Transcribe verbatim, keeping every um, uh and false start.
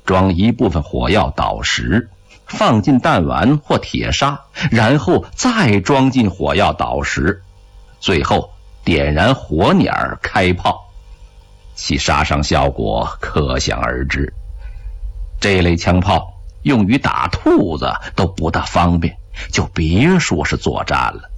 装一部分火药导石，放进弹丸或铁砂，然后再装进火药导石，最后点燃火捻开炮，其杀伤效果可想而知。这类枪炮用于打兔子都不大方便，就别说是作战了。